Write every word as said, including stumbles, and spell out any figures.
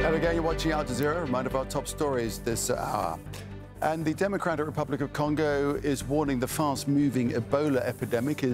And again, you're watching Al Jazeera. A reminder of our top stories this hour. And the Democratic Republic of Congo is warning the fast-moving Ebola epidemic is